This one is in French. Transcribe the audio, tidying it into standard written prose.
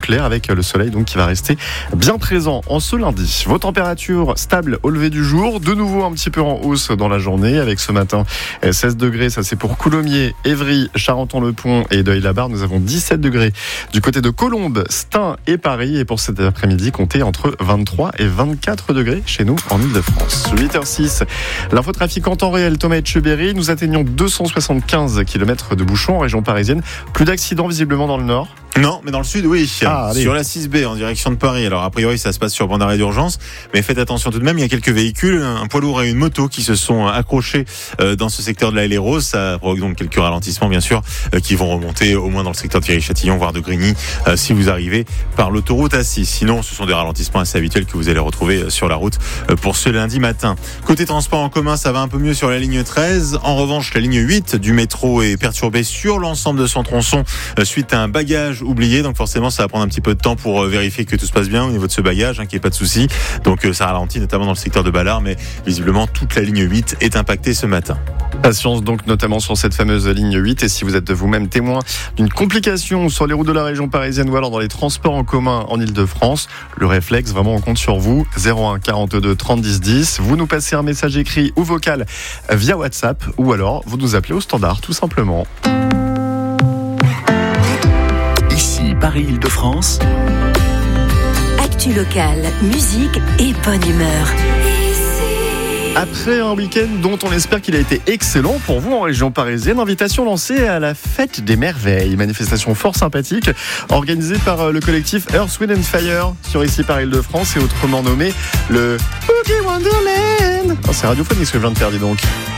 clair avec le soleil donc qui va rester bien présent en ce lundi. Vos températures stables au lever du jour, de nouveau un petit peu en hausse dans la journée avec ce matin 16 degrés, ça c'est pour Coulommiers, Évry, Charenton-le-Pont et Deuil-la-Barre. Nous avons 17 degrés du côté de Colombes, Stein et Paris. Et pour cet après-midi, comptez entre 23 et 24 degrés chez nous en Ile-de-France. 8h06, l'infotrafic en temps réel, Thomas Etcheberry. Nous atteignons 275 km de bouchons en région parisienne. Plus d'accidents visiblement dans le nord. Non, mais dans le sud, oui. Sur la 6B en direction de Paris. Alors, a priori, ça se passe sur bande d'arrêt d'urgence. Mais faites attention tout de même, il y a quelques véhicules, un poids lourd et une moto qui se sont accrochés dans ce secteur de la Haie-les-Roses. Ça provoque donc quelques ralentissements, bien sûr, qui vont remonter au moins dans le secteur de Viry-Châtillon, voire de Grigny, si vous arrivez par l'autoroute A6. Sinon, ce sont des ralentissements assez habituels que vous allez retrouver sur la route pour ce lundi matin. Côté transport en commun, ça va un peu mieux sur la ligne 13. En revanche, la ligne 8 du métro est perturbée sur l'ensemble de son tronçon suite à un bagage oublié, donc forcément ça va prendre un petit peu de temps pour vérifier que tout se passe bien au niveau de ce bagage, qu'il n'y ait pas de souci. Donc ça ralentit notamment dans le secteur de Ballard, mais visiblement toute la ligne 8 est impactée ce matin. Patience donc notamment sur cette fameuse ligne 8, et si vous êtes vous-même témoin d'une complication sur les routes de la région parisienne ou alors dans les transports en commun en Ile-de-France, le réflexe, vraiment on compte sur vous. 01 42 30 10 10, vous nous passez un message écrit ou vocal via WhatsApp, ou alors vous nous appelez au standard tout simplement. Ici Paris-Île-de-France. Actu locale, musique et bonne humeur. Après un week-end dont on espère qu'il a été excellent pour vous en région parisienne, invitation lancée à la Fête des Merveilles, manifestation fort sympathique organisée par le collectif Earth, Wind & Fire sur ici Paris-Île-de-France et autrement nommé le Boogie Wonderland. C'est radiophonique ce que je viens de faire, dis donc.